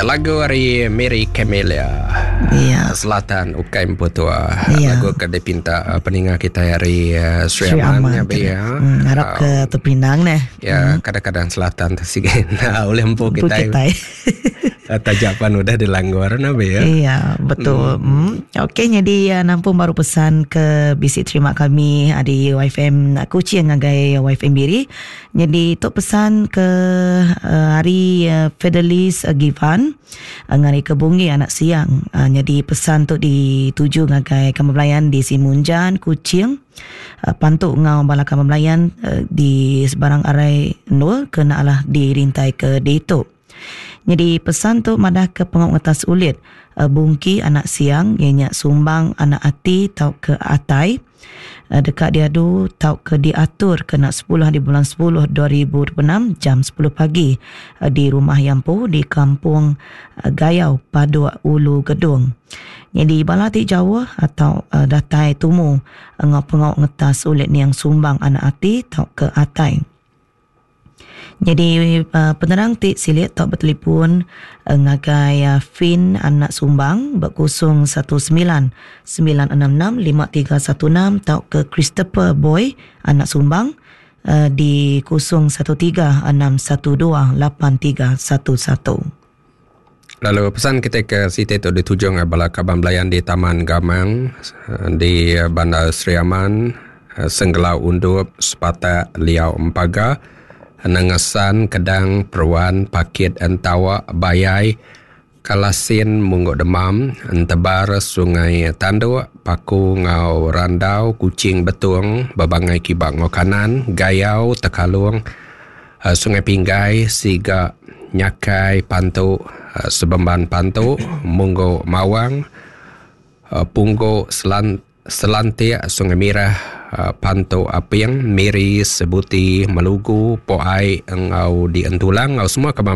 Lagu dari Mary Camelia. Iya. Selatan Ukaim Putua. Iya. Lagu ke dipinta peninggal kita dari Sri Sri Aman Aman, ya. harap ke Tepinang nih. Ya, kadang-kadang selatan tersigen. Oleh empu kita. Tajapan udah dilanggar nabe ya. Iya, betul. Okey, jadi nampung baru pesan ke bisi terima kami di YFM Kuching ngagai YFM Biri. Jadi tok pesan ke hari Fedelis Givan ngari kebungi anak siang. Jadi pesan tok dituju ngagai kamabelayan di Simunjan Kuching. Pantuk ngau bala kamabelayan di sebarang arai nol kena lah dirintai ke Detok. Jadi pesan tu madah ke pengutas ulit bungki anak siang ianya sumbang anak ati tau ke atai dekat diadu tau ke diatur kena 10 di bulan 10 2026 jam 10 pagi di rumah Yampu di kampung Gayau Padua Ulu Gedung. Jadi balati Jawa atau datai tumu ngau ngetas ulit ni yang sumbang anak ati tau ke atai. Jadi penerang tik silit tok bertelefon ngagai Fin anak Sumbang berkusung 19-966-5316 tok ke Christopher Boy anak Sumbang di kusung 13-612-8311. Lalu pesan kita ke Siti tu dituju bala kaban belayan di Taman Gamang di Bandar Sri Aman, Senggelau Undup, Sepata Liau Empaga, Nangasan, Kedang, Perwan, Pakit, Entawa, Bayai, Kalasin, Munggok Demam, Entebar, Sungai Tanduk, Paku, Ngau Randau, Kucing Betung, Babangai Kibak Ngau Kanan, Gayau, Tekalung, Sungai Pinggai, Siga, Nyakai, Pantuk, Sebemban Pantuk, Munggok Mawang, Punggok Selantik, Sungai Mirah, Panto Apiang, Miri, Sebuti, Malugu, Poai, Engau di Entulang, Engau semua